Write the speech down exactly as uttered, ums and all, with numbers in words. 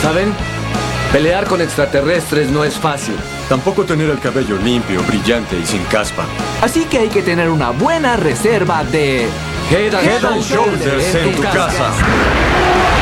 ¿Saben? Pelear con extraterrestres no es fácil. Tampoco tener el cabello limpio, brillante y sin caspa. Así que hay que tener una buena reserva de Head and Head and Shoulders Shoulders en tu casa.